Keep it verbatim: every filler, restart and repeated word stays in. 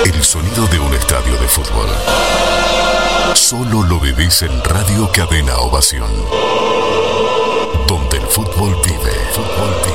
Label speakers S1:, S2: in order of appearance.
S1: El sonido de un estadio de fútbol. Solo lo vivís en Radio Cadena Ovación.